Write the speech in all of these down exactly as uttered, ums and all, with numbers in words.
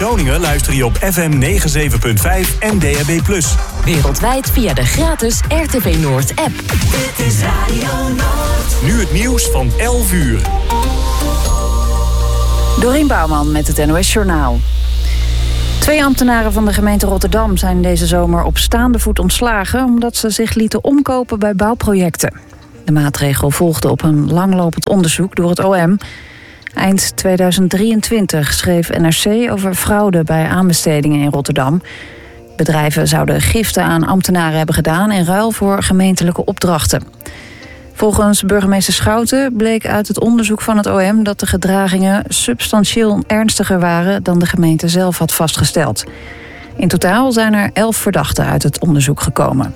Groningen luister je op F M negenenzeventig komma vijf en D A B plus. Wereldwijd via de gratis R T V Noord app. Dit is Radio Noord. Nu het nieuws van elf uur. Dorien Bouwman met het N O S Journaal. Twee ambtenaren van de gemeente Rotterdam zijn deze zomer op staande voet ontslagen omdat ze zich lieten omkopen bij bouwprojecten. De maatregel volgde op een langlopend onderzoek door het O M. Eind tweeduizend drieëntwintig schreef N R C over fraude bij aanbestedingen in Rotterdam. Bedrijven zouden giften aan ambtenaren hebben gedaan in ruil voor gemeentelijke opdrachten. Volgens burgemeester Schouten bleek uit het onderzoek van het O M dat de gedragingen substantieel ernstiger waren dan de gemeente zelf had vastgesteld. In totaal zijn er elf verdachten uit het onderzoek gekomen.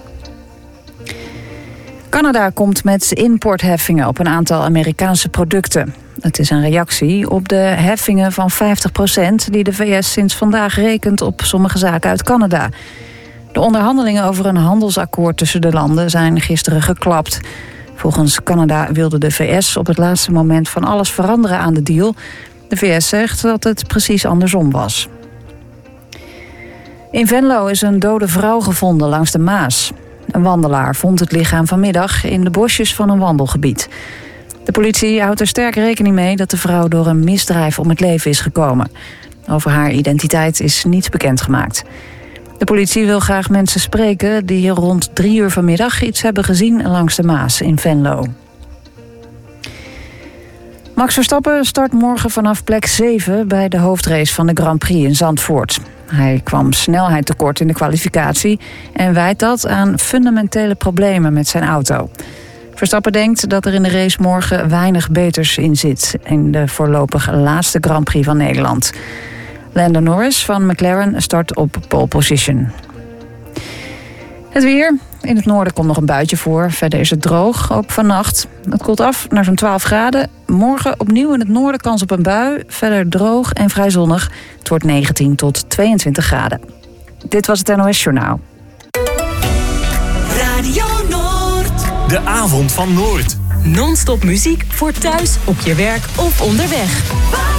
Canada komt met importheffingen op een aantal Amerikaanse producten. Het is een reactie op de heffingen van vijftig procent die de V S sinds vandaag rekent op sommige zaken uit Canada. De onderhandelingen over een handelsakkoord tussen de landen zijn gisteren geklapt. Volgens Canada wilde de V S op het laatste moment van alles veranderen aan de deal. De V S zegt dat het precies andersom was. In Venlo is een dode vrouw gevonden langs de Maas. Een wandelaar vond het lichaam vanmiddag in de bosjes van een wandelgebied. De politie houdt er sterk rekening mee dat de vrouw door een misdrijf om het leven is gekomen. Over haar identiteit is niets bekendgemaakt. De politie wil graag mensen spreken die rond drie uur vanmiddag iets hebben gezien langs de Maas in Venlo. Max Verstappen start morgen vanaf plek zeven bij de hoofdrace van de Grand Prix in Zandvoort. Hij kwam snelheid tekort in de kwalificatie en wijt dat aan fundamentele problemen met zijn auto. Verstappen denkt dat er in de race morgen weinig beters in zit in de voorlopig laatste Grand Prix van Nederland. Lando Norris van McLaren start op pole position. Het weer. In het noorden komt nog een buitje voor. Verder is het droog, ook vannacht. Het koelt af naar zo'n twaalf graden. Morgen opnieuw in het noorden kans op een bui. Verder droog en vrij zonnig. Het wordt negentien tot tweeëntwintig graden. Dit was het N O S Journaal. Radio Noord. De avond van Noord. Non-stop muziek voor thuis, op je werk of onderweg.